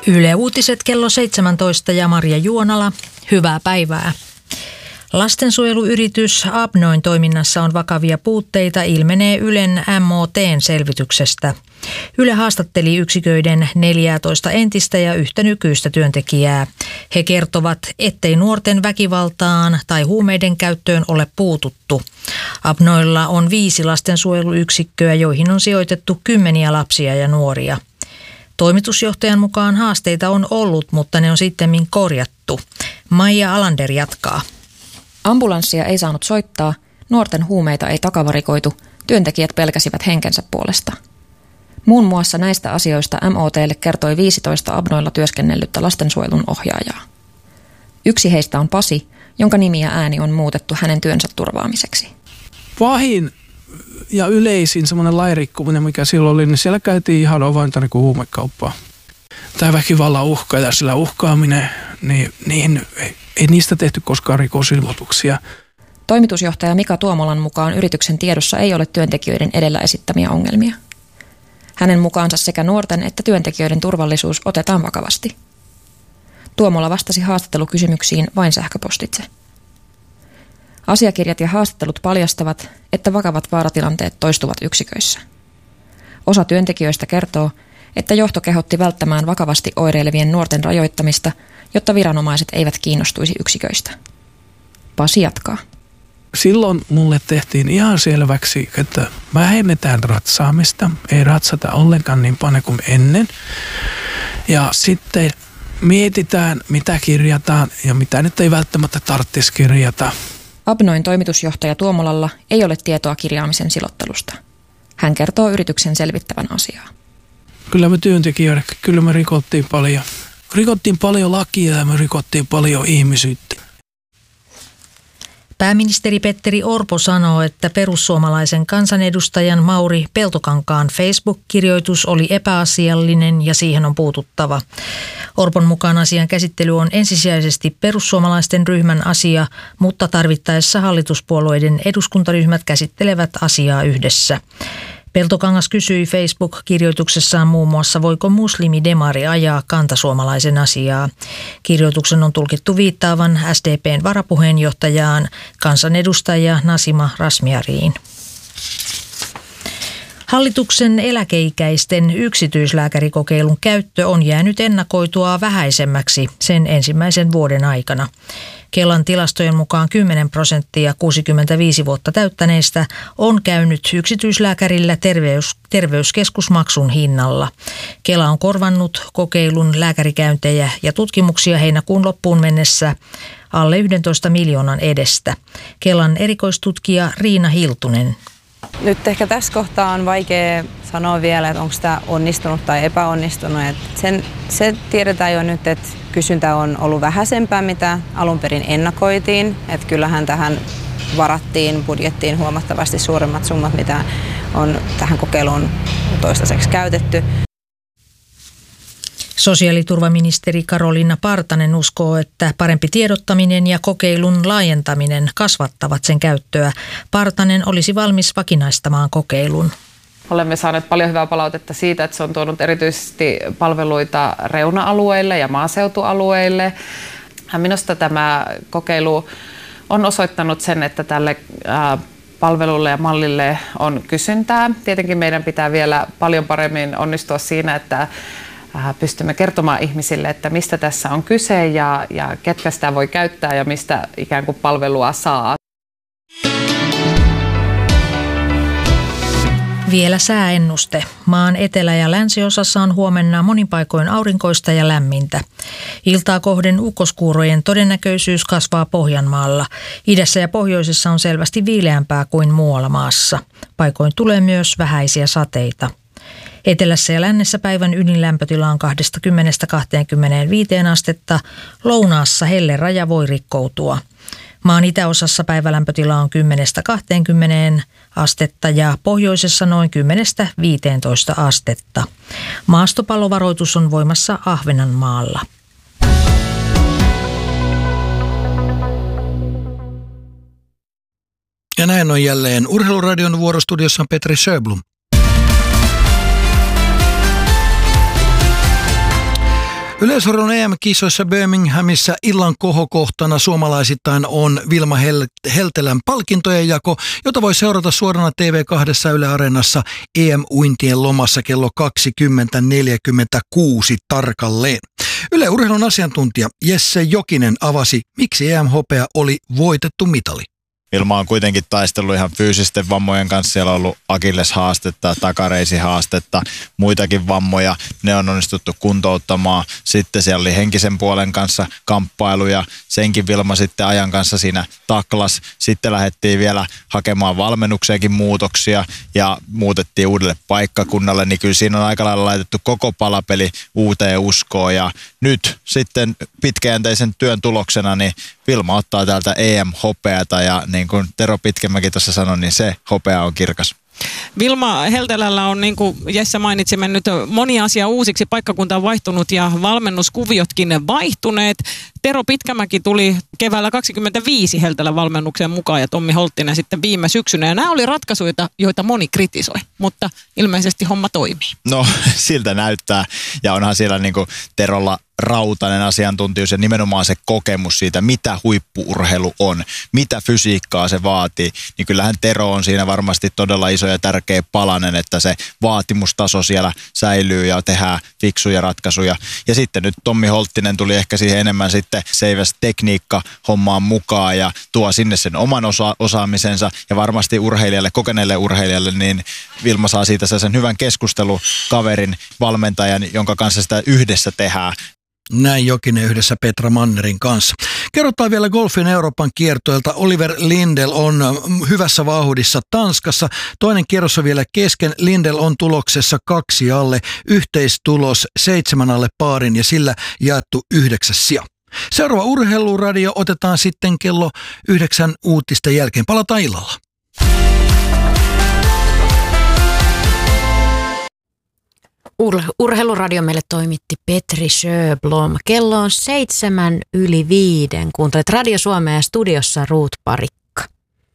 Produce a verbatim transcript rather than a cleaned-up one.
Yle Uutiset kello seitsemäntoista ja Marja Juonala. Hyvää päivää. Lastensuojeluyritys Abnoin toiminnassa on vakavia puutteita, ilmenee Ylen M O T:n selvityksestä. Yle haastatteli yksiköiden neljätoista entistä ja yhtä nykyistä työntekijää. He kertovat, ettei nuorten väkivaltaan tai huumeiden käyttöön ole puututtu. Abnoilla on viisi lastensuojeluyksikköä, joihin on sijoitettu kymmeniä lapsia ja nuoria. Toimitusjohtajan mukaan haasteita on ollut, mutta ne on sittemmin korjattu. Maija Alander jatkaa. Ambulanssia ei saanut soittaa, nuorten huumeita ei takavarikoitu, työntekijät pelkäsivät henkensä puolesta. Muun muassa näistä asioista M O T:lle kertoi viisitoista Abnoilla työskennellyttä lastensuojelun ohjaajaa. Yksi heistä on Pasi, jonka nimi ja ääni on muutettu hänen työnsä turvaamiseksi. Pahin ja yleisin semmoinen lairikkuminen, mikä silloin oli, niin siellä käytiin ihan avointa niin kuin huumekauppaa. Tämä väkivallan uhka ja sillä uhkaaminen, niin, niin ei, ei niistä tehty koskaan rikosilmoituksia. Toimitusjohtaja Mika Tuomolan mukaan yrityksen tiedossa ei ole työntekijöiden edellä esittämiä ongelmia. Hänen mukaansa sekä nuorten että työntekijöiden turvallisuus otetaan vakavasti. Tuomola vastasi haastattelukysymyksiin vain sähköpostitse. Asiakirjat ja haastattelut paljastavat, että vakavat vaaratilanteet toistuvat yksiköissä. Osa työntekijöistä kertoo, että johto kehotti välttämään vakavasti oireilevien nuorten rajoittamista, jotta viranomaiset eivät kiinnostuisi yksiköistä. Pasi jatkaa. Silloin mulle tehtiin ihan selväksi, että vähennetään ratsaamista, ei ratsata ollenkaan niin paljon kuin ennen. Ja sitten mietitään, mitä kirjataan ja mitä nyt ei välttämättä tarvitsisi kirjata. Abnoin toimitusjohtaja Tuomolalla ei ole tietoa kirjaamisen silottelusta. Hän kertoo yrityksen selvittävän asiaa. Kyllä me työntekijöille, kyllä me rikottiin paljon. Rikottiin paljon lakia ja me rikottiin paljon ihmisyyttä. Pääministeri Petteri Orpo sanoo, että perussuomalaisen kansanedustajan Mauri Peltokankaan Facebook-kirjoitus oli epäasiallinen ja siihen on puututtava. Orpon mukaan asian käsittely on ensisijaisesti perussuomalaisten ryhmän asia, mutta tarvittaessa hallituspuolueiden eduskuntaryhmät käsittelevät asiaa yhdessä. Peltokangas kysyi Facebook-kirjoituksessaan muun muassa, voiko muslimidemari ajaa kantasuomalaisen asiaa. Kirjoituksen on tulkittu viittaavan S D P:n varapuheenjohtajaan, kansanedustaja Nasima Razmyariin. Hallituksen eläkeikäisten yksityislääkärikokeilun käyttö on jäänyt ennakoitua vähäisemmäksi sen ensimmäisen vuoden aikana. Kelan tilastojen mukaan kymmenen prosenttia kuusikymmentäviisi vuotta täyttäneistä on käynyt yksityislääkärillä terveys, terveyskeskusmaksun hinnalla. Kela on korvannut kokeilun lääkärikäyntejä ja tutkimuksia heinäkuun loppuun mennessä alle yksitoista miljoonan edestä. Kelan erikoistutkija Riina Hiltunen. Nyt ehkä tässä kohtaa on vaikea sanoa vielä, että onko tämä onnistunut tai epäonnistunut. Et sen, se tiedetään jo nyt, että kysyntä on ollut vähäisempää, mitä alun perin ennakoitiin. Et kyllähän tähän varattiin budjettiin huomattavasti suuremmat summat, mitä on tähän kokeiluun toistaiseksi käytetty. Sosiaaliturvaministeri Karoliina Partanen uskoo, että parempi tiedottaminen ja kokeilun laajentaminen kasvattavat sen käyttöä. Partanen olisi valmis vakinaistamaan kokeilun. Olemme saaneet paljon hyvää palautetta siitä, että se on tuonut erityisesti palveluita reuna-alueille ja maaseutualueille. Minusta tämä kokeilu on osoittanut sen, että tälle palvelulle ja mallille on kysyntää. Tietenkin meidän pitää vielä paljon paremmin onnistua siinä, että pystymme kertomaan ihmisille, että mistä tässä on kyse ja, ja ketkä sitä voi käyttää ja mistä ikään kuin palvelua saa. Vielä sääennuste. Maan etelä- ja länsiosassa on huomenna monin paikoin aurinkoista ja lämmintä. Iltaa kohden ukkoskuurojen todennäköisyys kasvaa Pohjanmaalla. Idässä ja pohjoisessa on selvästi viileämpää kuin muualla maassa. Paikoin tulee myös vähäisiä sateita. Etelässä ja lännessä päivän ylin lämpötila on kaksikymmentä kaksikymmentäviisi astetta. Lounaassa helle raja voi rikkoutua. Maan itäosassa päivälämpötila on kymmenestä kahteenkymmeneen astetta ja pohjoisessa noin kymmenestä viiteentoista astetta. Maastopallovaroitus on voimassa Ahvenanmaalla. Ja näin on jälleen Urheiluradion vuorostudiossa Petri Sjöblom. Yleisurheilun E M-kisoissa Birminghamissa illan kohokohtana suomalaisittain on Vilma Hel- Heltelän palkintojen jako, jota voi seurata suorana T V kaksi Yle Areenassa E M-uintien lomassa kello kaksikymmentä neljäkymmentäkuusi tarkalleen. Yle Urheilun asiantuntija Jesse Jokinen avasi, miksi E M-hopea oli voitettu mitali. Vilma on kuitenkin taistellut ihan fyysisten vammojen kanssa. Siellä on ollut akilleshaastetta, takareisihaastetta, muitakin vammoja. Ne on onnistuttu kuntouttamaan. Sitten siellä oli henkisen puolen kanssa kamppailuja. Senkin Vilma sitten ajan kanssa siinä taklas. Sitten lähdettiin vielä hakemaan valmennukseenkin muutoksia ja muutettiin uudelle paikkakunnalle. Niin kyllä siinä on aika lailla laitettu koko palapeli uuteen uskoon. Ja nyt sitten pitkäjänteisen työn tuloksena niin Vilma ottaa täältä E M-hopeata ja niin kuin Tero Pitkämäki tuossa sanoi, niin se hopea on kirkas. Vilma Heltelällä on, niin kuin Jesse mainitsi, mennyt moni asia uusiksi. Paikkakunta on vaihtunut ja valmennuskuviotkin vaihtuneet. Tero Pitkämäki tuli keväällä kaksikymmentäviisi Heltelän valmennukseen mukaan ja Tommi Holttinen sitten viime syksynä. Ja nämä oli ratkaisuja, joita moni kritisoi, mutta ilmeisesti homma toimii. No siltä näyttää ja onhan siellä niin kuin Terolla rautainen asiantuntijuus ja nimenomaan se kokemus siitä, mitä huippu-urheilu on, mitä fysiikkaa se vaatii, niin kyllähän Tero on siinä varmasti todella iso ja tärkeä palanen, että se vaatimustaso siellä säilyy ja tehdään fiksuja ratkaisuja. Ja sitten nyt Tommi Holttinen tuli ehkä siihen enemmän sitten seiväs-tekniikka hommaan mukaan ja tuo sinne sen oman osa- osaamisensa ja varmasti urheilijalle, kokeneelle urheilijalle, niin Vilma saa siitä sen hyvän keskustelukaverin, valmentajan, jonka kanssa sitä yhdessä tehdään. Näin Jokinen yhdessä Petra Mannerin kanssa. Kerrotaan vielä golfin Euroopan kiertoilta. Oliver Lindell on hyvässä vauhdissa Tanskassa. Toinen kierros on vielä kesken. Lindell on tuloksessa kaksi alle. Yhteistulos seitsemän alle paarin ja sillä jaettu yhdeksäs sija. Seuraava urheiluradio otetaan sitten kello yhdeksän uutisten jälkeen. Palataan illalla. Ur- Urheiluradio meille toimitti Petri Sjöblom. Kello on seitsemän yli viiden. Kuuntelet Radio Suomea ja studiossa Ruut Parikka.